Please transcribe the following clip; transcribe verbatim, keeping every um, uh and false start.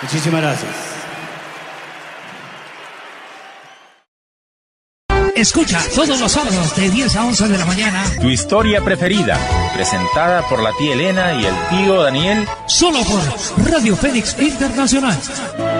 Muchísimas gracias. Escucha todos los sábados de diez a once de la mañana Tu historia preferida, presentada por la tía Elena y el tío Daniel, solo por Radio Fénix Internacional.